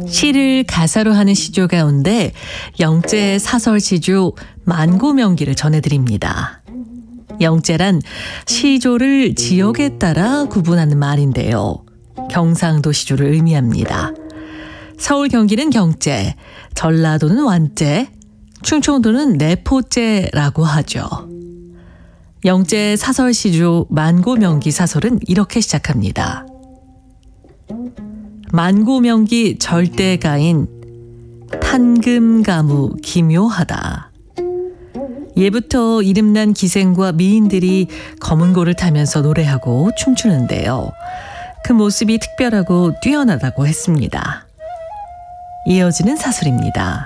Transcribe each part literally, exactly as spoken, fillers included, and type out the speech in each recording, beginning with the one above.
시를 가사로 하는 시조 가운데 영재 사설 시조 만고명기를 전해드립니다. 영재란 시조를 지역에 따라 구분하는 말인데요. 경상도 시조를 의미합니다. 서울 경기는 경재, 전라도는 완재, 충청도는 내포재라고 하죠. 영재 사설 시조 만고명기 사설은 이렇게 시작합니다. 만고명기 절대가인 탄금가무 기묘하다. 예부터 이름난 기생과 미인들이 검은고를 타면서 노래하고 춤추는데요. 그 모습이 특별하고 뛰어나다고 했습니다. 이어지는 사설입니다.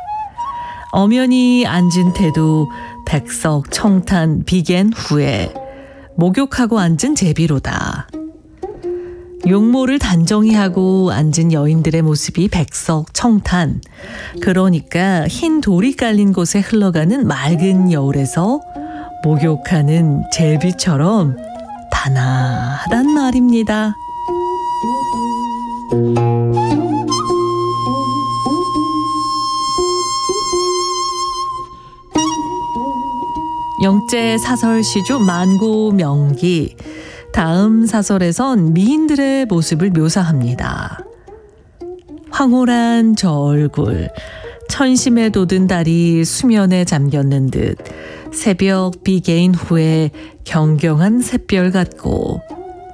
엄연히 앉은 태도 백석 청탄 비갠 후에 목욕하고 앉은 제비로다. 용모를 단정히 하고 앉은 여인들의 모습이 백석 청탄. 그러니까 흰 돌이 깔린 곳에 흘러가는 맑은 여울에서 목욕하는 제비처럼 단아하단 말입니다. 영재 사설 시조 만고명기. 다음 사설에선 미인들의 모습을 묘사합니다. 황홀한 저 얼굴, 천심에 돋은 달이 수면에 잠겼는 듯 새벽 비개인 후에 경경한 샛별 같고